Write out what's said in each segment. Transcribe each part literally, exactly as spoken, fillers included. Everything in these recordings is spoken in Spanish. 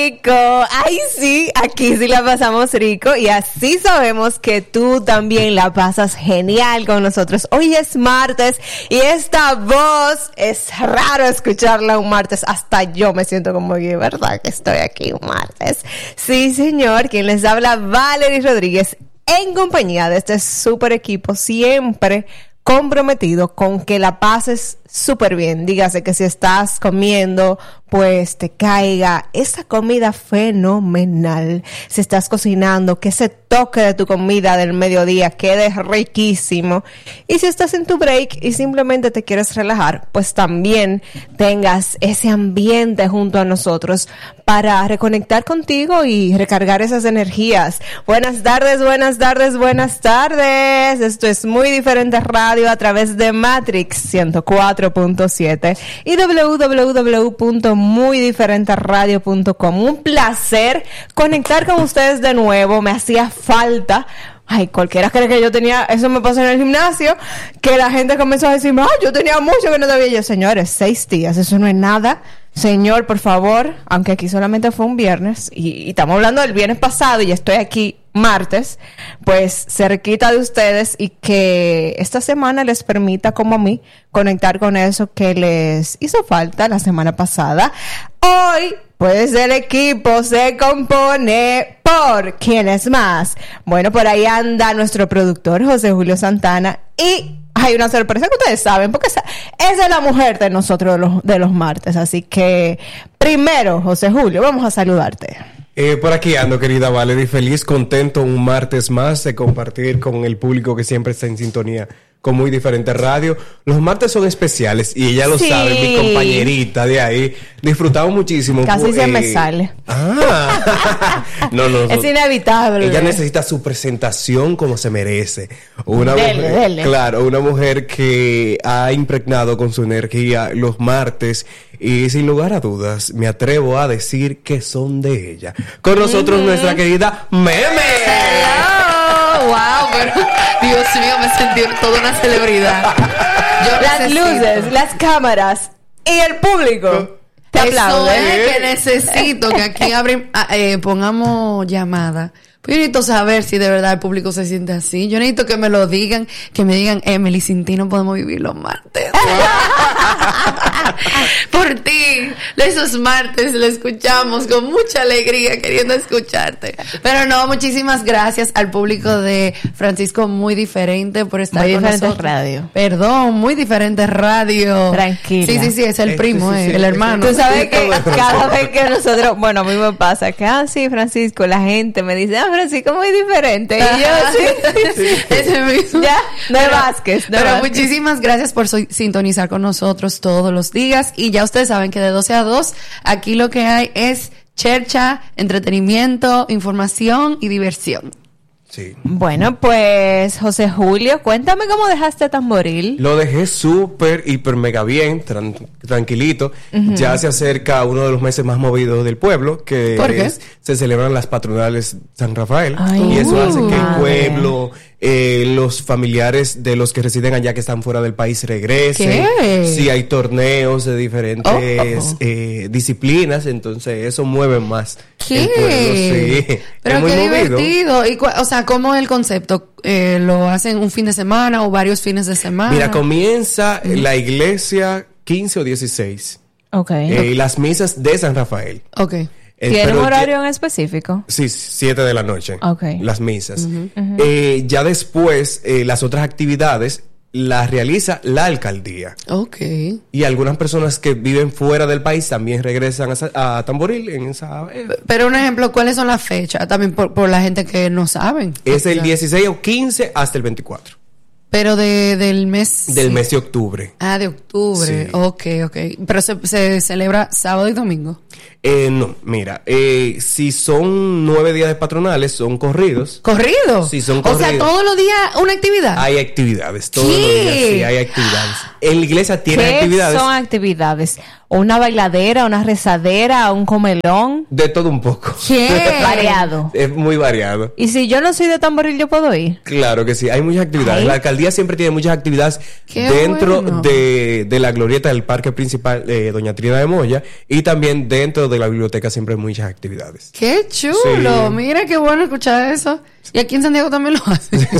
Rico, ay sí, aquí sí la pasamos rico y así sabemos que tú también la pasas genial con nosotros. Hoy es martes y esta voz es raro escucharla un martes, hasta yo me siento como que, ¿verdad? Que estoy aquí un martes. Sí, señor, quien les habla, Valerie Rodríguez, en compañía de este super equipo, siempre comprometido con que la pases súper bien. Dígase que si estás comiendo, pues te caiga esa comida fenomenal. Si estás cocinando, que ese toque de tu comida del mediodía quede riquísimo. Y si estás en tu break y simplemente te quieres relajar, pues también tengas ese ambiente junto a nosotros para reconectar contigo y recargar esas energías. Buenas tardes, buenas tardes, buenas tardes. Esto es Muy Diferente Radio a través de Matrix ciento cuatro punto siete y doble u doble u doble u punto muy diferente radio punto com. Un placer conectar con ustedes de nuevo. Me hacía falta. Ay, cualquiera cree que yo tenía, eso me pasó en el gimnasio, que la gente comenzó a decirme, ay, yo tenía mucho que no te veía. Yo, señores, seis días, eso no es nada. Señor, por favor, aunque aquí solamente fue un viernes, y, y estamos hablando del viernes pasado, y estoy aquí martes, pues cerquita de ustedes, y que esta semana les permita, como a mí, conectar con eso que les hizo falta la semana pasada. Hoy, pues el equipo se compone por ¿quiénes más? Bueno, por ahí anda nuestro productor José Julio Santana y hay una sorpresa que ustedes saben, porque esa, esa es la mujer de nosotros de los, de los martes. Así que primero, José Julio, vamos a saludarte. Eh, por aquí ando, querida Valerie, feliz, contento un martes más de compartir con el público que siempre está en sintonía con Muy Diferente Radio. Los martes son especiales y ella lo sí. sabe, mi compañerita de ahí. Disfrutamos muchísimo. Casi eh, se me sale. Ah, no, no, no. Es inevitable. Ella necesita su presentación como se merece. Una dele, mujer, dele. Claro, una mujer que ha impregnado con su energía los martes y sin lugar a dudas me atrevo a decir que son de ella. Con nosotros mm-hmm. nuestra querida Meme. Hello. Wow, pero Dios mío, me sentí toda una celebridad. Yo las necesito. Luces, las cámaras y el público te aplauden. Eso es que necesito que aquí abren, eh, pongamos llamada. Pues yo necesito saber si de verdad el público se siente así. Yo necesito que me lo digan, que me digan, Emily, sin ti no podemos vivir los martes. Por ti, esos martes lo escuchamos con mucha alegría, queriendo escucharte. Pero no, muchísimas gracias al público de Francisco Muy Diferente por estar muy con diferente nosotros. Radio. Perdón, Muy Diferente Radio. Tranquila. Sí, sí, sí, es el este, primo, sí, eh, sí, el sí, hermano. Tú sabes que cada vez que nosotros, bueno, a mí me pasa que, ah, sí, Francisco, la gente me dice, ah, Francisco Muy Diferente. Y yo, sí, sí. Ese mismo. Ya, no es Vázquez. No pero Vázquez. muchísimas gracias por so- sintonizar con nosotros todos los días. Y ya ustedes saben que de doce a dos, aquí lo que hay es chercha, entretenimiento, información y diversión. Sí. Bueno, pues, José Julio, cuéntame cómo dejaste Tamboril. Lo dejé súper, hiper, mega bien, tran- tranquilito. Uh-huh. Ya se acerca uno de los meses más movidos del pueblo, que ¿Por qué? es, se celebran las patronales San Rafael. Ay, y eso uh, hace que el madre. pueblo, eh, los familiares de los que residen allá que están fuera del país regresen. ¿Qué? Sí, hay torneos de diferentes Oh. eh, disciplinas, entonces eso mueve más. ¿Qué? El pueblo, sí. Pero es muy qué movido. divertido. Y, cu- o sea, ¿cómo es el concepto? Eh, ¿Lo hacen un fin de semana o varios fines de semana? Mira, comienza mm. la iglesia quince o dieciséis. Ok. Eh, y las misas de San Rafael. Ok. Eh, ¿Tiene un pero horario ya- en específico? Sí, siete de la noche. Ok. Las misas. Uh-huh. Uh-huh. Eh, ya después, eh, las otras actividades las realiza la alcaldía. Ok. Y algunas personas que viven fuera del país también regresan a, a Tamboril en esa... eh, Pero un ejemplo, ¿cuáles son las fechas? También por, por la gente que no saben. es el O sea, dieciséis o quince hasta el veinticuatro. Pero de, del mes... Del sí. mes de octubre. Ah, de octubre. Sí. Ok, ok. Pero se, se celebra sábado y domingo. Eh, no, mira, eh, si son nueve días de patronales, son corridos. ¿Corrido? Sí, son O sea, corridos. todos los días una actividad. Hay actividades, todos ¿Qué? los días sí hay actividades. En la iglesia tiene ¿Qué actividades. son actividades? ¿Una bailadera, una rezadera, un comelón? De todo un poco. ¿Qué? Variado. Es muy variado. Y si yo no soy de Tamboril, ¿yo puedo ir? Claro que sí, hay muchas actividades. Ay. La alcaldía siempre tiene muchas actividades Qué dentro bueno. de, de la glorieta del parque principal de Doña Trinidad de Moya y también dentro de la biblioteca siempre hay muchas actividades. ¡Qué chulo! Sí. Mira, qué bueno escuchar eso. Y aquí en Santiago también lo hacen. Sí.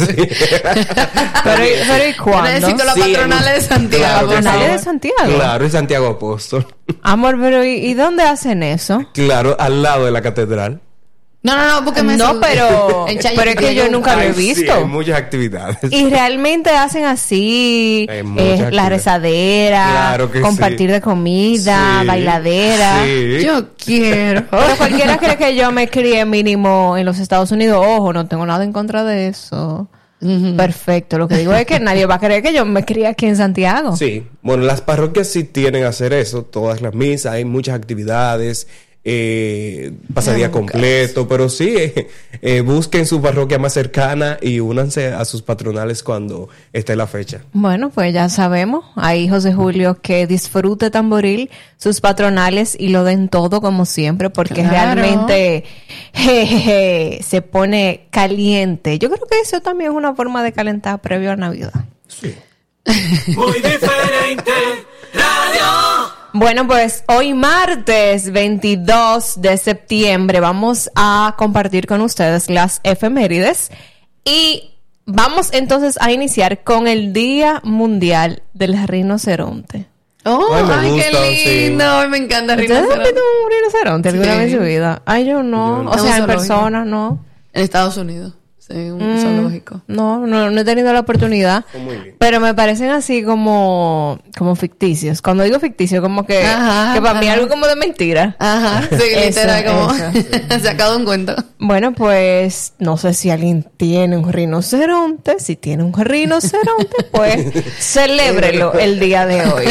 pero, pero ¿y cuándo? Necesito las Sí, patronales de Santiago. claro que por sí. favor. ¿Patronales de Santiago? Claro, en Santiago Apóstol. Amor, pero ¿y, y dónde hacen eso? Claro, al lado de la catedral. No, no, no, porque me... No, pero, En Chayo- pero es que yo nunca lo he Ay, sí, visto. hay muchas actividades. Y realmente hacen así, Hay eh, muchas la actividades. rezadera, Claro que compartir sí. de comida, Sí, bailadera. sí. Yo quiero. Pero cualquiera cree que yo me crié mínimo en los Estados Unidos. Ojo, no tengo nada en contra de eso. Ujú. Perfecto. Lo que digo es que nadie va a creer que yo me crié aquí en Santiago. Sí, bueno, las parroquias sí tienen a hacer eso, todas las misas, hay muchas actividades, eh, pasadía Déjame buscar completo, pero sí, eh, eh, busquen su parroquia más cercana y únanse a sus patronales cuando esté la fecha. Bueno, pues ya sabemos. Ahí José Julio que disfrute Tamboril, sus patronales y lo den todo como siempre, porque Claro. realmente jejeje, se pone caliente. Yo creo que eso también es una forma de calentar previo a Navidad. Sí. Muy diferente radio. Bueno, pues hoy martes veintidós de septiembre vamos a compartir con ustedes las efemérides y vamos entonces a iniciar con el Día Mundial del Rinoceronte. Oh, Ay, me ay, gusta, qué sí. lindo. Ay, me encanta ¿Ustedes han rinoceronte. visto un rinoceronte alguna Sí. vez en su vida? Ay, yo no. Yo no. O sea, en Un zoológico. persona, no. En Estados Unidos. Sí, un Mm, zoológico. No, no, no he tenido la oportunidad. Son muy lindos. Pero me parecen así como, como ficticios. Cuando digo ficticio, como que, Ajá, que para mí es ajá. algo como de mentira. Ajá, sí, Eso, literal, como eso. sacado un cuento. Bueno, pues no sé si alguien tiene un rinoceronte. Si tiene un rinoceronte, pues celébrelo el día de hoy.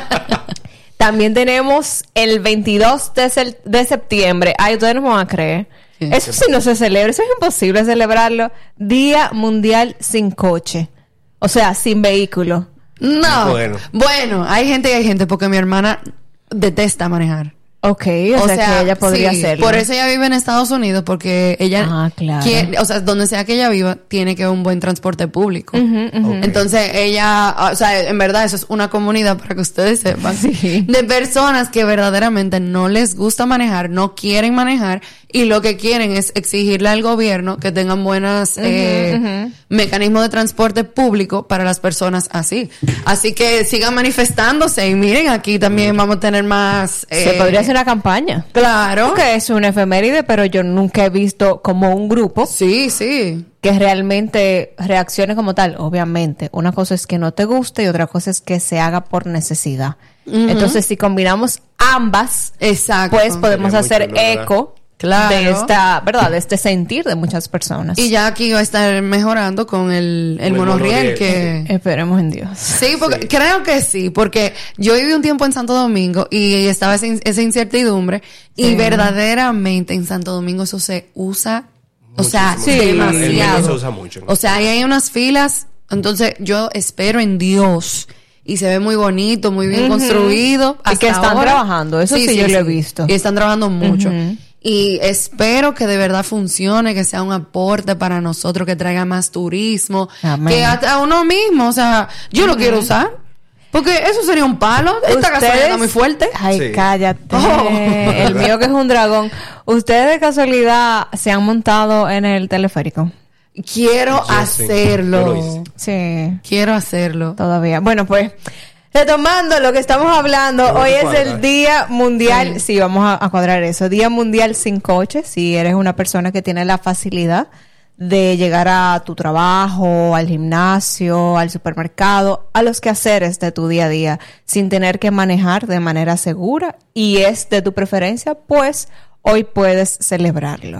También tenemos el veintidós de, sel- de septiembre. Ay, ustedes no me van a creer. Sí. Eso sí no se celebra. Eso es imposible celebrarlo. Día Mundial sin coche. O sea, sin vehículo. No. Bueno. Bueno, hay gente y hay gente porque mi hermana detesta manejar. Ok, o, sea, que ella podría sí, hacerlo. Por eso ella vive en Estados Unidos, porque ella Ah, claro. quiere, o sea, donde sea que ella viva, tiene que haber un buen transporte público. Ujú, ujú. Ok. Entonces ella, o sea, en verdad eso es una comunidad, para que ustedes sepan, Sí. de personas que verdaderamente no les gusta manejar, no quieren manejar y lo que quieren es exigirle al gobierno que tengan buenas eh, ujú. mecanismos de transporte público para las personas así. Así que sigan manifestándose y miren, aquí también vamos a tener más... Se eh, podría hacer una campaña. Claro. Que es una efeméride, pero yo nunca he visto como un grupo Sí, sí. que realmente reaccione como tal. Obviamente, una cosa es que no te guste y otra cosa es que se haga por necesidad. Ujú. Entonces, si combinamos ambas, Exacto. pues podemos Sería muy hacer chulo, ¿verdad? eco Claro. de esta, ¿verdad? De este sentir de muchas personas. Y ya aquí va a estar mejorando con el, el El monorriel monorriel, que... Esperemos en Dios. Sí, porque Sí. creo que sí, porque yo viví un tiempo en Santo Domingo y estaba esa, in- esa incertidumbre y Sí. verdaderamente en Santo Domingo eso se usa, o sea, Muchísimo. Sí. El metro demasiado. se usa mucho. O sea, ahí hay unas filas, entonces yo espero en Dios y se ve muy bonito, muy bien Ujú. construido. Y que hasta están ahora. trabajando, eso sí yo lo he visto. Y están trabajando mucho. Ujú. Y espero que de verdad funcione, que sea un aporte para nosotros, que traiga más turismo, Amén. que hasta uno mismo, o sea, yo lo quiero usar, porque eso sería un palo. Esta gasolina está muy fuerte. Ay, Sí. cállate. Oh. El mío que es un dragón. ¿Ustedes de casualidad se han montado en el teleférico? Quiero Yo sí, hacerlo. yo lo hice. Sí, Quiero hacerlo. todavía. Bueno, pues, retomando lo que estamos hablando, Vamos hoy a es cuadrar. el Día Mundial, sí, Sí. vamos a, a cuadrar eso, Día Mundial sin coche, si eres una persona que tiene la facilidad de llegar a tu trabajo, al gimnasio, al supermercado, a los quehaceres de tu día a día, sin tener que manejar de manera segura y es de tu preferencia, pues hoy puedes celebrarlo.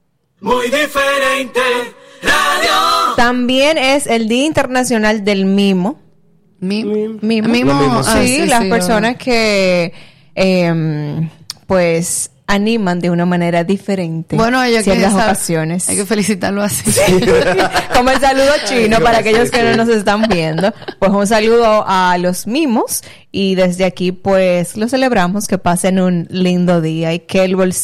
Muy diferente radio. También es el Día Internacional del Mimo. Mi- Mimo. Mimo, Lo mismo, ah, sí, sí, las sí, personas que eh, pues animan de una manera diferente Bueno, hay que, ciertas saber- ocasiones. hay que felicitarlo así. Como el saludo chino Ay, para gracias, aquellos que sí. no nos están viendo. Pues un saludo a los mimos y desde aquí pues lo celebramos, que pasen un lindo día y que el bolsillo